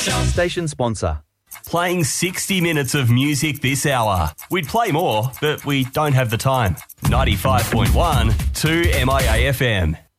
Station sponsor. Playing 60 minutes of music this hour. We'd play more, but we don't have the time. 95.1 to MIA FM.